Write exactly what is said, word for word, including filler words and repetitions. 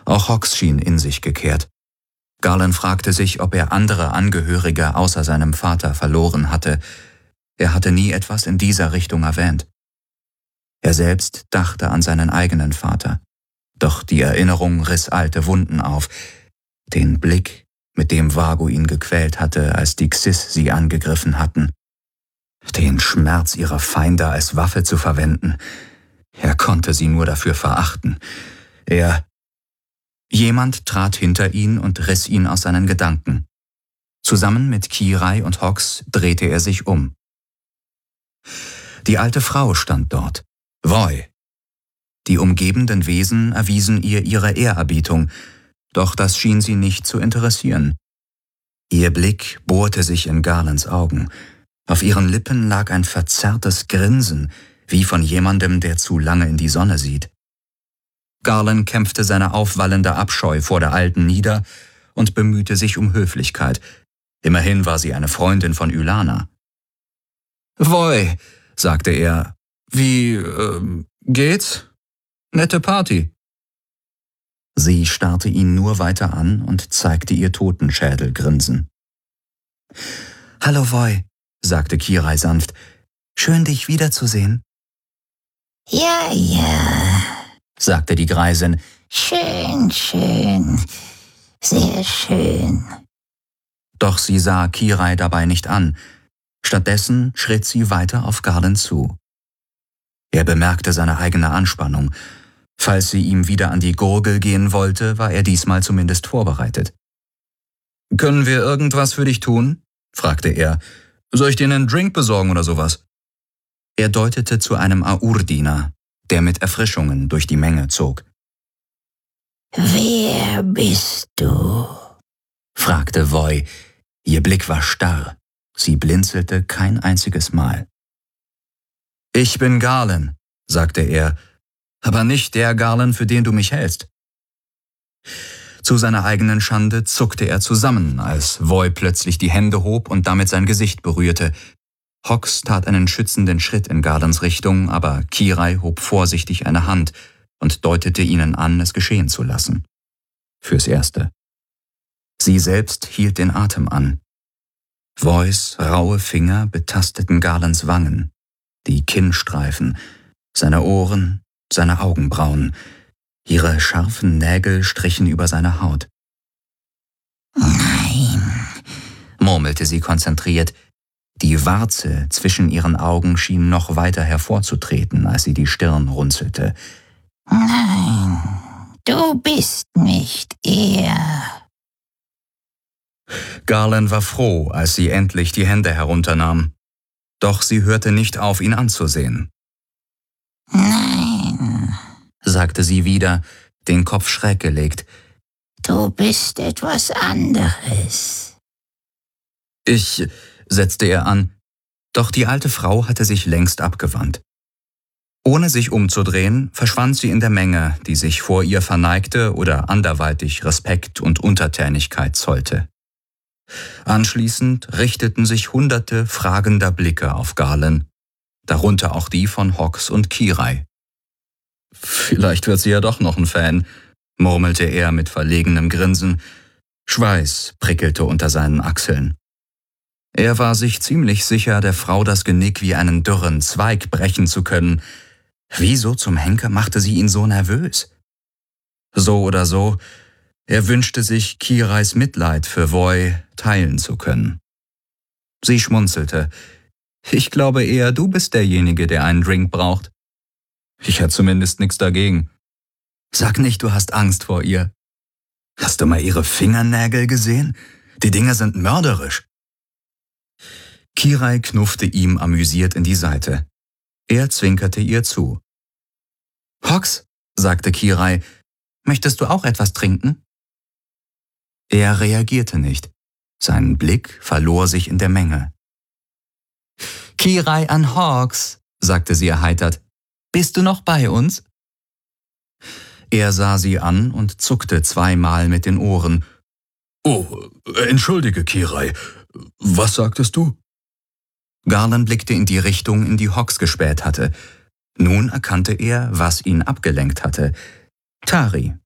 Auch Hawks schien in sich gekehrt. Garland fragte sich, ob er andere Angehörige außer seinem Vater verloren hatte. Er hatte nie etwas in dieser Richtung erwähnt. Er selbst dachte an seinen eigenen Vater. Doch die Erinnerung riss alte Wunden auf. Den Blick, mit dem Vago ihn gequält hatte, als die Xys sie angegriffen hatten. Den Schmerz ihrer Feinde als Waffe zu verwenden. Er konnte sie nur dafür verachten. Er... Jemand trat hinter ihn und riss ihn aus seinen Gedanken. Zusammen mit Kirai und Hawks drehte er sich um. Die alte Frau stand dort, Voy. Die umgebenden Wesen erwiesen ihr ihre Ehrerbietung, doch das schien sie nicht zu interessieren. Ihr Blick bohrte sich in Garlands Augen. Auf ihren Lippen lag ein verzerrtes Grinsen, wie von jemandem, der zu lange in die Sonne sieht. Garland kämpfte seine aufwallende Abscheu vor der Alten nieder und bemühte sich um Höflichkeit. Immerhin war sie eine Freundin von Ylana. »Voy«, sagte er, »wie, äh, geht's? Nette Party.« Sie starrte ihn nur weiter an und zeigte ihr Totenschädelgrinsen. »Hallo Voy«, sagte Kirai sanft, »schön dich wiederzusehen.« »Ja, ja«, sagte die Greisin. »Schön, schön, sehr schön.« Doch sie sah Kirai dabei nicht an. Stattdessen schritt sie weiter auf Garland zu. Er bemerkte seine eigene Anspannung. Falls sie ihm wieder an die Gurgel gehen wollte, war er diesmal zumindest vorbereitet. »Können wir irgendwas für dich tun?« fragte er. »Soll ich dir einen Drink besorgen oder sowas?« Er deutete zu einem Aur-Diener, der mit Erfrischungen durch die Menge zog. »Wer bist du?« fragte Voy. Ihr Blick war starr. Sie blinzelte kein einziges Mal. »Ich bin Garland«, sagte er, »aber nicht der Garland, für den du mich hältst.« Zu seiner eigenen Schande zuckte er zusammen, als Voy plötzlich die Hände hob und damit sein Gesicht berührte. Hawks tat einen schützenden Schritt in Garlands Richtung, aber Kirai hob vorsichtig eine Hand und deutete ihnen an, es geschehen zu lassen. Fürs Erste. Sie selbst hielt den Atem an. Voys raue Finger betasteten Garlands Wangen, die Kinnstreifen, seine Ohren, seine Augenbrauen. Ihre scharfen Nägel strichen über seine Haut. »Nein«, murmelte sie konzentriert. Die Warze zwischen ihren Augen schien noch weiter hervorzutreten, als sie die Stirn runzelte. »Nein, du bist nicht er.« Garland war froh, als sie endlich die Hände herunternahm. Doch sie hörte nicht auf, ihn anzusehen. »Nein«, sagte sie wieder, den Kopf schräg gelegt. »Du bist etwas anderes.« »Ich«, setzte er an, doch die alte Frau hatte sich längst abgewandt. Ohne sich umzudrehen, verschwand sie in der Menge, die sich vor ihr verneigte oder anderweitig Respekt und Untertänigkeit zollte. Anschließend richteten sich hunderte fragender Blicke auf Garland, darunter auch die von Hawks und Kirai. »Vielleicht wird sie ja doch noch ein Fan«, murmelte er mit verlegenem Grinsen. Schweiß prickelte unter seinen Achseln. Er war sich ziemlich sicher, der Frau das Genick wie einen dürren Zweig brechen zu können. Wieso zum Henker machte sie ihn so nervös? So oder so, er wünschte sich, Kirais Mitleid für Voy teilen zu können. Sie schmunzelte. »Ich glaube eher, du bist derjenige, der einen Drink braucht.« »Ich hätte zumindest nichts dagegen.« »Sag nicht, du hast Angst vor ihr.« »Hast du mal ihre Fingernägel gesehen? Die Dinger sind mörderisch.« Kirai knuffte ihm amüsiert in die Seite. Er zwinkerte ihr zu. »Hawks«, sagte Kirai, »möchtest du auch etwas trinken?« Er reagierte nicht. Sein Blick verlor sich in der Menge. »Kirai an Hawks«, sagte sie erheitert, »bist du noch bei uns?« Er sah sie an und zuckte zweimal mit den Ohren. »Oh, entschuldige, Kirai, was sagtest du?« Garland blickte in die Richtung, in die Hawks gespäht hatte. Nun erkannte er, was ihn abgelenkt hatte. Tari,